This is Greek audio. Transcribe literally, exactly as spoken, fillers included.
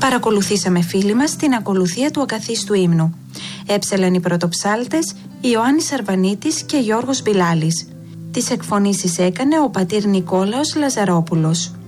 Παρακολουθήσαμε φίλοι μας την ακολουθία του ακαθίστου ύμνου. Έψελαν οι πρωτοψάλτες Ιωάννης Αρβανίτης και Γιώργος Μπιλάλης. Τις εκφωνήσεις έκανε ο πατήρ Νικόλαος Λαζαρόπουλος.